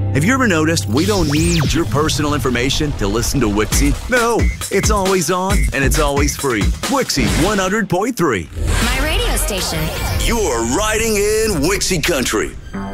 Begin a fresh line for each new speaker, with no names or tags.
Have you ever noticed we don't need your personal information to listen to Wixie? No, it's always on and it's always free. Wixie 100.3.
My radio station.
You're riding in Wixie Country.